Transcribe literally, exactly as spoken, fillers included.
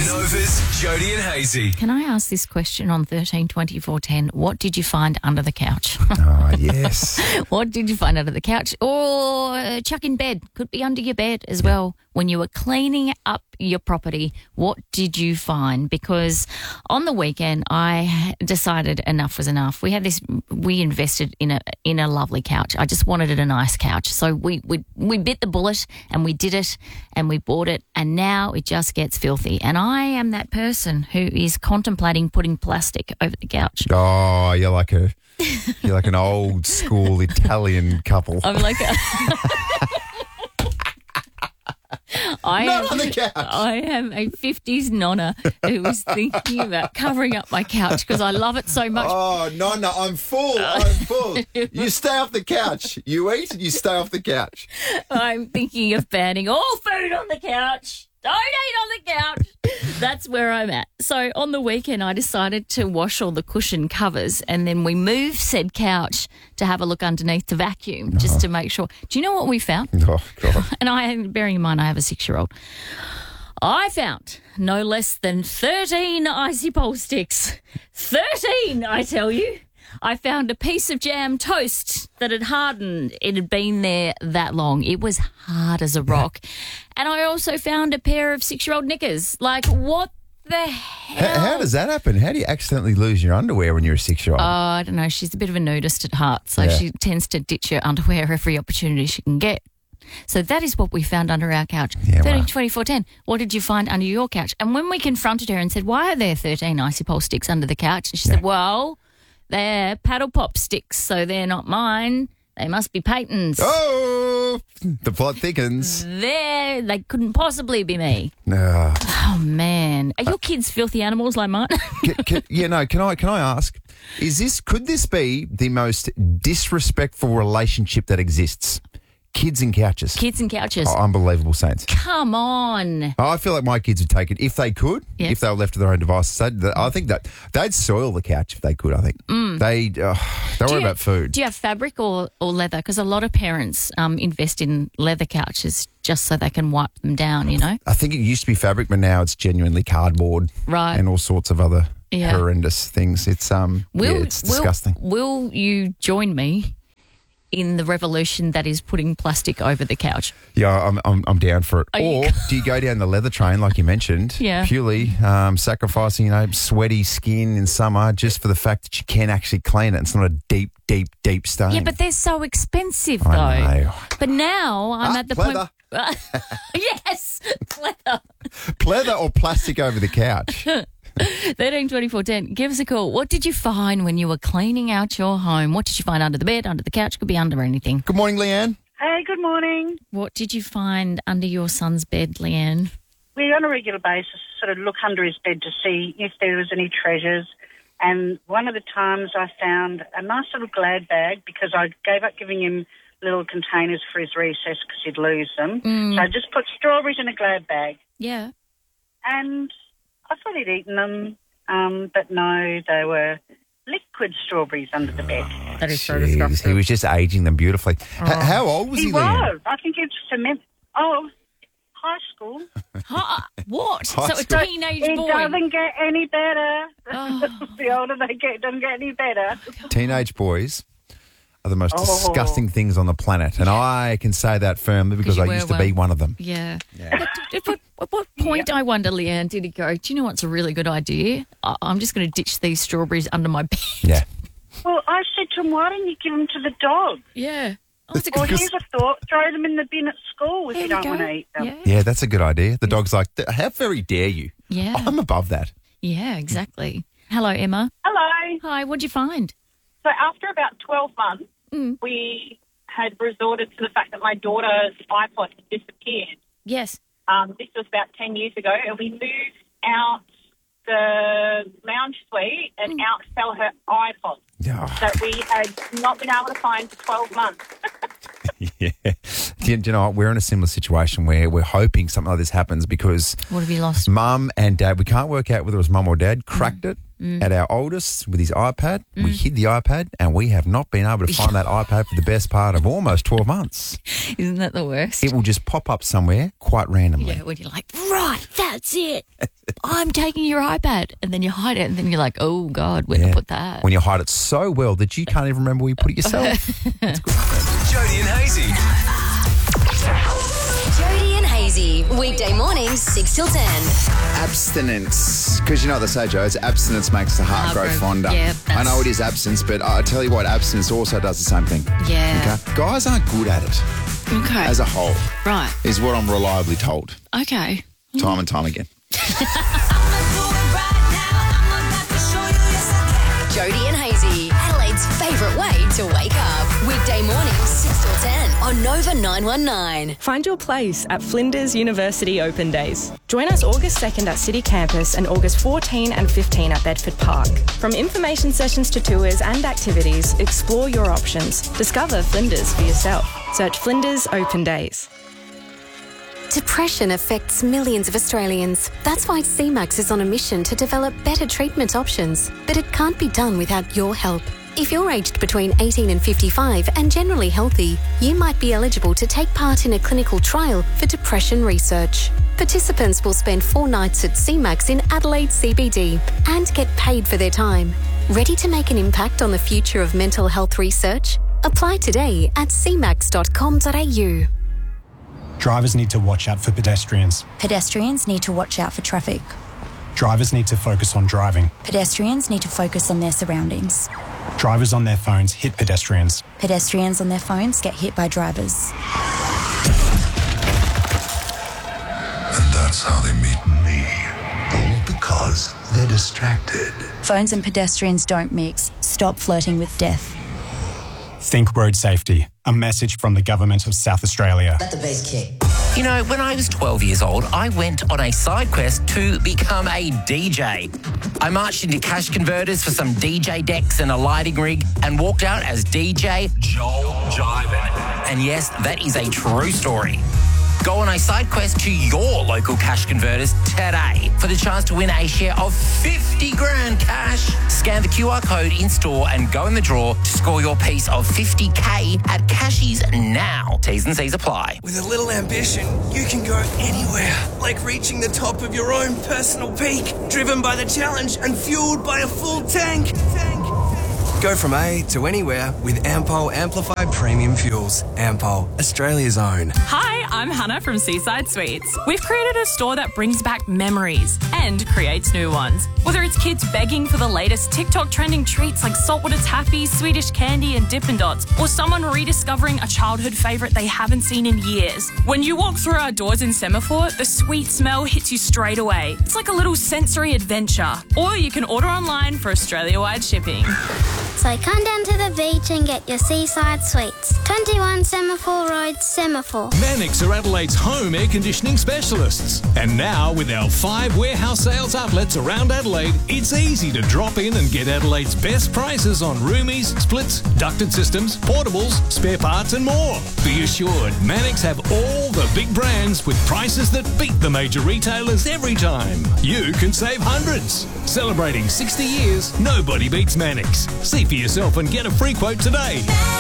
Nova's Jody and Hazy. Can I ask this question on thirteen twenty-four ten? What did you find under the couch? Oh, yes. What did you find under the couch? Or uh, chuck in bed. Could be under your bed as well. When you were cleaning up your property, what did you find? Because on the weekend, I decided enough was enough. We had this, we invested in a in a lovely couch. I just wanted it a nice couch. So we, we, we bit the bullet and we did it and we bought it, and now it just gets filthy. And I am that person who is contemplating putting plastic over the couch. Oh, you're like a you're like an old school Italian couple. I'm like a... I Not am, on the couch. I am a fifties nonna who was thinking about covering up my couch because I love it so much. Oh, no, no, I'm full. I'm full. You stay off the couch. You eat and you stay off the couch. I'm thinking of banning all food on the couch. Don't eat on the couch. That's where I'm at. So on the weekend, I decided to wash all the cushion covers, and then we moved said couch to have a look underneath to vacuum, just Oh. to make sure. Do you know what we found? Oh, God. And I, bearing in mind I have a six-year-old, I found no less than thirteen icy pole sticks. thirteen, I tell you. I found a piece of jam toast that had hardened. It had been there that long. It was hard as a rock. And I also found a pair of six-year-old knickers. Like, what the hell? How, how does that happen? How do you accidentally lose your underwear when you're a six-year-old? Oh, I don't know. She's a bit of a nudist at heart, so Yeah. she tends to ditch her underwear every opportunity she can get. So that is what we found under our couch. Yeah, thirteen wow. twenty-four ten. What did you find under your couch? And when we confronted her and said, why are there thirteen icy pole sticks under the couch? And she said, well, they're paddle pop sticks, so they're not mine. They must be Peyton's. Oh, the plot thickens. There, they couldn't possibly be me. No. Oh, man. Are your kids filthy animals like mine? Can, can, yeah, no. Can I? Can I ask? Is this? Could this be the most disrespectful relationship that exists? Kids and couches. Kids and couches. Oh, unbelievable, Saints. Come on. I feel like my kids would take it if they could. Yeah. If they were left to their own devices, they'd, I think that they'd soil the couch if they could. I think they uh, they worry you- about food. Do you have fabric or, or leather? Because a lot of parents um, invest in leather couches just so they can wipe them down, you know? I think it used to be fabric, but now it's genuinely cardboard, Right. and all sorts of other Yeah. horrendous things. It's um, Will, yeah, it's will- disgusting. Will you join me in the revolution that is putting plastic over the couch? Yeah, I'm, I'm I'm down for it. Are you- Or do you go down the leather train like you mentioned? Yeah. Purely um, sacrificing, you know, sweaty skin in summer just for the fact that you can actually clean it. It's not a deep, deep, deep stain. Yeah, but they're so expensive, though. I know. But now I'm Ah, at the pleather. point. Yes, pleather. Pleather or plastic over the couch? thirteen twenty-four ten. Give us a call. What did you find when you were cleaning out your home? What did you find under the bed, under the couch? Could be under anything. Good morning, Leanne. Hey, good morning. What did you find under your son's bed, Leanne? We, on a regular basis, sort of look under his bed to see if there was any treasures. And one of the times I found a nice little Glad bag because I gave up giving him little containers for his recess because he'd lose them. Mm. So I just put strawberries in a Glad bag. Yeah. And I thought he'd eaten them, um, but no, they were liquid strawberries under the bed. That is so Jeez, disgusting. he was just aging them beautifully. H- how old was he, He Leanne? was. I think it's cement. Oh, high school. Huh? What? High so school. a teenage It boy. doesn't get any better. Oh. The older they get, it doesn't get any better. Teenage boys are the most Oh. disgusting things on the planet. And I can say that firmly because you I were used to be one. one of them. Yeah. But at what, at what point, I wonder, Leanne, did he go, do you know what's a really good idea? I- I'm just going to ditch these strawberries under my bed. Yeah. Well, I said to him, why don't you give them to the dog? Yeah. Oh, it's a Or good here's a thought, throw them in the bin at school if There you we don't go. want to eat them. Yeah. Yeah, that's a good idea. The dog's like, how very dare you? Yeah. I'm above that. Yeah, exactly. Hello, Emma. Hello. Hi, what'd you find? So after about twelve months, Mm. we had resorted to the fact that my daughter's iPod had disappeared. Yes. Um, this was about ten years ago, and we moved out the lounge suite and Mm. out fell her iPod Yeah. that we had not been able to find for twelve months. Yeah. Do you, do you know what? We're in a similar situation where we're hoping something like this happens because What have you lost? mum and dad, we can't work out whether it was mum or dad, cracked it at our oldest with his iPad. We hid the iPad and we have not been able to find that iPad for the best part of almost twelve months. Isn't that the worst? It will just pop up somewhere quite randomly. Yeah, when you're like, right, that's it. I'm taking your iPad. And then you hide it and then you're like, oh, God, where Yeah. to put that? When you hide it so well that you can't even remember where you put it yourself. Jody and Hazy. Jody and Hazy, weekday mornings, six till ten. Abstinence. Because you know what they say, Joe, it's abstinence makes the heart Heart grow grow- fonder. yeah, I that's- know it is abstinence, but I tell you what, abstinence also does the same thing. Yeah. Okay? Guys aren't good at it Okay. as a whole, Right. is what I'm reliably told, Okay. time and time again. Jody and Hazy, Adelaide's favourite way to wake up. Weekday mornings, six till ten on Nova nine one nine. Find your place at Flinders University Open Days. Join us August second at City Campus and August fourteenth and fifteenth at Bedford Park. From information sessions to tours and activities, explore your options. Discover Flinders for yourself. Search Flinders Open Days. Depression affects millions of Australians. That's why C MAX is on a mission to develop better treatment options. But it can't be done without your help. If you're aged between eighteen and fifty-five and generally healthy, you might be eligible to take part in a clinical trial for depression research. Participants will spend four nights at C MAX in Adelaide C B D and get paid for their time. Ready to make an impact on the future of mental health research? Apply today at c max dot com dot a u. Drivers need to watch out for pedestrians. Pedestrians need to watch out for traffic. Drivers need to focus on driving. Pedestrians need to focus on their surroundings. Drivers on their phones hit pedestrians. Pedestrians on their phones get hit by drivers. And that's how they meet me. All because they're distracted. Phones and pedestrians don't mix. Stop flirting with death. Think road safety. A message from the Government of South Australia. Let the bass kick. You know, when I was twelve years old, I went on a side quest to become a D J. I marched into cash converters for some D J decks and a lighting rig and walked out as D J Joel Jivin. And yes, that is a true story. Go on a side quest to your local cash converters today for the chance to win a share of fifty grand cash. Scan the Q R code in store and go in the draw to score your piece of fifty K at Cashies now. T's and C's apply. With a little ambition, you can go anywhere, like reaching the top of your own personal peak, driven by the challenge and fueled by a full tank. Tank. Go from A to anywhere with Ampol Amplified Premium Fuels. Ampol, Australia's own. Hi, I'm Hannah from Seaside Sweets. We've created a store that brings back memories and creates new ones. Whether it's kids begging for the latest TikTok trending treats like saltwater taffy, Swedish candy and Dippin' Dots, or someone rediscovering a childhood favourite they haven't seen in years. When you walk through our doors in Semaphore, the sweet smell hits you straight away. It's like a little sensory adventure. Or you can order online for Australia-wide shipping. So come down to the beach and get your Seaside Sweets. twenty-one Semaphore Road, Semaphore. Mannix are Adelaide's home air conditioning specialists. And now, with our five warehouse sales outlets around Adelaide, it's easy to drop in and get Adelaide's best prices on roomies, splits, ducted systems, portables, spare parts and more. Be assured, Mannix have all the big brands with prices that beat the major retailers every time. You can save hundreds. Celebrating sixty years, nobody beats Mannix. See for yourself and get a free quote today.